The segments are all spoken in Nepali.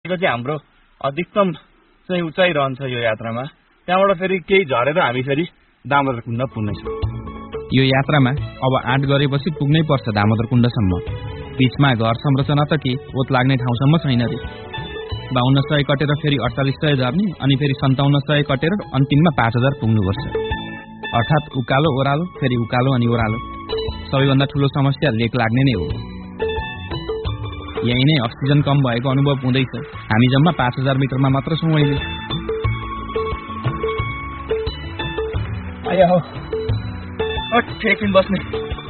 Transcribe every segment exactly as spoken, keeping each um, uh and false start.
चाहिँ हाम्रो अधिकतम चाहिँ उचाइ रहन्छ यो यात्रामा। त्यहाँबाट फेरि केही झरेर हामी फेरि दामोदर कुण्ड पुग्नेछौँ। यो यात्रामा अब आँट गरेपछि पुग्नै पर्छ दामोदर कुण्डसम्म। बीचमा घर संरचना त के ओत लाग्ने ठाउँसम्म छैन रे। बाहन्न सय कटेर फेरि अडचालिस सय झर्ने अनि फेरि सन्ताउन्न सय कटेर अन्तिममा पाँच हजार पुग्नुपर्छ। अर्थात् उकालो ओह्रालो फेरि उकालो अनि ओह्रालो। सबैभन्दा ठुलो समस्या लेक लाग्ने नै हो। यही नै अक्सिजन कम भएको अनुभव हुँदैछ। हामी जम्मा पाँच हजार मिटरमा मात्र छौँ अहिले। बस्ने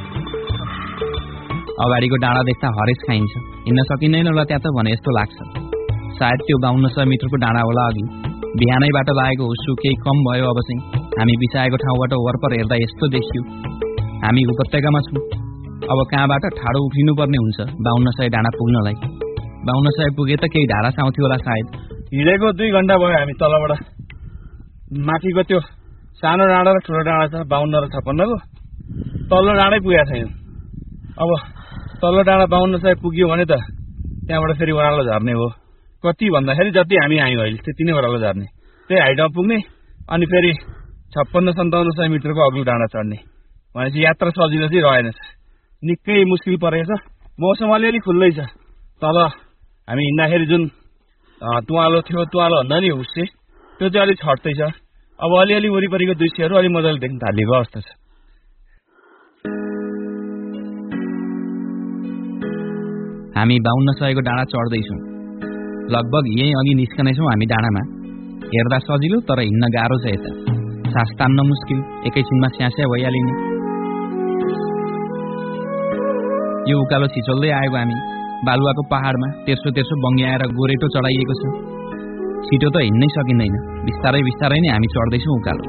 अगाडिको डाँडा देख्दा हरेस खाइन्छ। हिँड्न सकिँदैन होला त्यहाँ त भने जस्तो लाग्छ। सायद त्यो बाहन्न सय मिटरको डाँडा होला। अघि बिहानैबाट लागेको हुस्सु केही कम भयो। अब चाहिँ हामी बिसाएको ठाउँबाट वरपर हेर्दा यस्तो देखियो। हामी उपत्यकामा छौँ। अब कहाँबाट ठाडो उफ्रिनु पर्ने हुन्छ बाहन्न सय डाँडा पुग्नलाई। बाहन्न सय पुगे त केही ढाडा आउँथ्यो होला सायद। हिँडेको दुई घन्टा भयो हामी तलबाट। माथिको त्यो सानो डाँडा र ठुलो डाँडा छ बाहन्न र छप्पन्नको। तल्लो डाँडै पुगेको छैन। अब तल्लो डाँडा बाहन्न सय पुग्यो भने त त्यहाँबाट फेरि ओह्रालो झर्ने हो। कति भन्दाखेरि जति हामी आयौँ अहिले त्यति नै ओह्रालो झर्ने। त्यही हाइटमा पुग्ने अनि फेरि छप्पन्न सन्ताउन्न सय मिटरको अग्लो डाँडा चढ्ने भनेपछि यात्रा सजिलो चाहिँ रहेनछ। निकै मुस्किल परेको छ। मौसम अलिअलि खुल्लै छ। तल हामी हिँड्दाखेरि जुन तुवालो थियो तुवालो भन्दा नि हुस्से त्यो चाहिँ अलिक छट्दै छ। अब अलिअलि वरिपरिको दृश्यहरू अलिक मजाले देख्न थालेको अवस्था छ। हामी बाहन्न सयको डाँडा चढ्दैछौँ। लगभग यही अघि निस्कनेछौँ हामी डाँडामा। हेर्दा सजिलो तर हिँड्न गाह्रो छ। यता सास तान्न मुस्किल। एकैछिनमा स्यास्या भइहालिने। यो उकालो छिचोल्दै आएको हामी बालुवाको पहाडमा तेर्सो तेर्सो बङ्ग्याएर गोरेटो चढाइएको छ। छिटो त हिँड्नै सकिँदैन। बिस्तारै बिस्तारै नै हामी चढ्दैछौँ उकालो।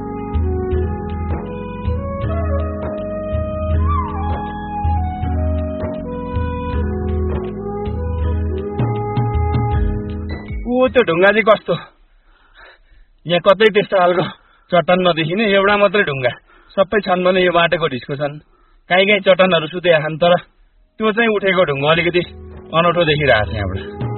ओ त्यो ढुङ्गा चाहिँ कस्तो। यहाँ कतै त्यस्तो खालको चट्टान नदेखिने। एउटा मात्रै ढुङ्गा। सबै छन् भने यो बाटोको ढिस्को छन्। काहीँ काहीँ चट्टानहरू सुतेका छन् तर त्यो चाहिँ उठेको ढुङ्गा अलिकति अनौठो देखिरहेको छ यहाँबाट।